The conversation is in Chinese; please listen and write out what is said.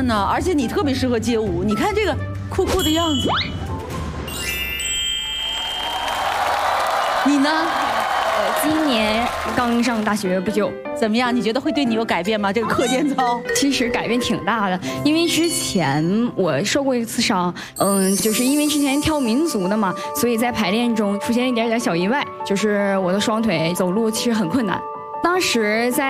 呢，而且你特别适合街舞，你看这个酷酷的样子。你呢？ 今年刚上大学不久， 怎么样？你觉得会对你有改变吗？这个课间操其实改变挺大的，因为之前我受过一次伤，就是因为之前跳民族的嘛，所以在排练中出现一点点小意外，就是我的双腿走路其实很困难。当时在